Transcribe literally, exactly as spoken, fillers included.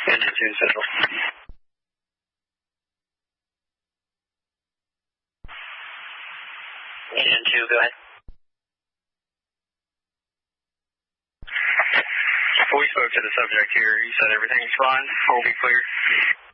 Engine two, Central. Engine two, go ahead. We spoke to the subject here. He said everything's fine. We'll be clear.